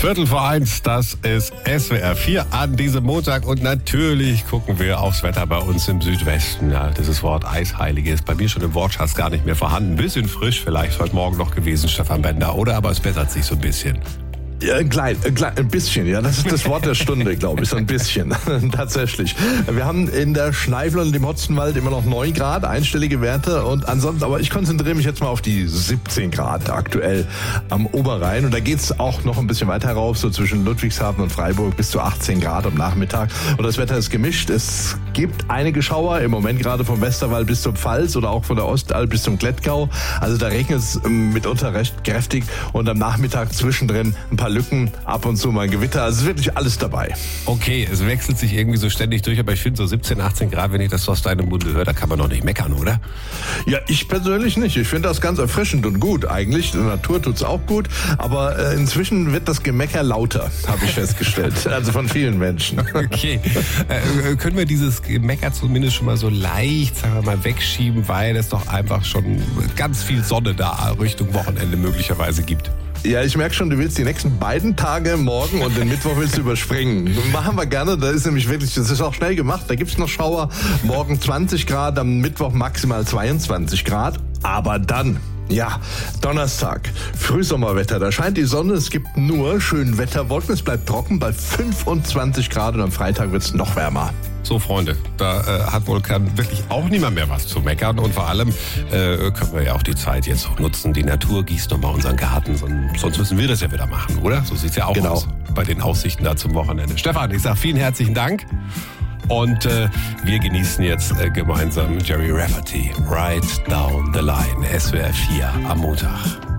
1:15, das ist SWR 4 an diesem Montag und natürlich gucken wir aufs Wetter bei uns im Südwesten. Ja, dieses Wort Eisheilige ist bei mir schon im Wortschatz gar nicht mehr vorhanden. Ein bisschen frisch vielleicht heute Morgen noch gewesen, Stefan Bender, oder? Aber es bessert sich so ein bisschen. Ja, ein bisschen, ja, das ist das Wort der Stunde, glaube ich, so ein bisschen, tatsächlich. Wir haben in der Schneifel und im Hotzenwald immer noch 9 Grad, einstellige Werte und ansonsten, aber ich konzentriere mich jetzt mal auf die 17 Grad aktuell am Oberrhein und da geht's auch noch ein bisschen weiter rauf, so zwischen Ludwigshafen und Freiburg bis zu 18 Grad am Nachmittag und das Wetter ist gemischt, es gibt einige Schauer, im Moment gerade vom Westerwald bis zur Pfalz oder auch von der Ostalb bis zum Klettgau, also da regnet es mitunter recht kräftig und am Nachmittag zwischendrin ein paar Lücken, ab und zu mal ein Gewitter, also ist wirklich alles dabei. Okay, es wechselt sich irgendwie so ständig durch, aber ich finde so 17, 18 Grad, wenn ich das so aus deinem Munde höre, da kann man doch nicht meckern, oder? Ja, ich persönlich nicht. Ich finde das ganz erfrischend und gut eigentlich. Der Natur tut's auch gut, aber inzwischen wird das Gemecker lauter, habe ich festgestellt. Also von vielen Menschen. Okay, können wir dieses Gemecker zumindest schon mal so leicht, sagen wir mal, wegschieben, weil es doch einfach schon ganz viel Sonne da Richtung Wochenende möglicherweise gibt? Ja, ich merke schon, du willst die nächsten beiden Tage, morgen und den Mittwoch willst du überspringen. Machen wir gerne, da ist nämlich wirklich, das ist auch schnell gemacht, da gibt's noch Schauer, morgen 20 Grad, am Mittwoch maximal 22 Grad, aber dann... Ja, Donnerstag, Frühsommerwetter, da scheint die Sonne, es gibt nur schön Wetterwolken, es bleibt trocken bei 25 Grad und am Freitag wird's noch wärmer. So, Freunde, da hat wohl wirklich auch niemand mehr was zu meckern und vor allem können wir ja auch die Zeit jetzt auch nutzen. Die Natur gießt nochmal unseren Garten, sonst müssen wir das ja wieder machen, oder? So sieht's ja auch aus bei den Aussichten da zum Wochenende. Stefan, ich sag vielen herzlichen Dank und wir genießen jetzt gemeinsam Jerry Rafferty, Right Down the Line, SWR 4 am Montag.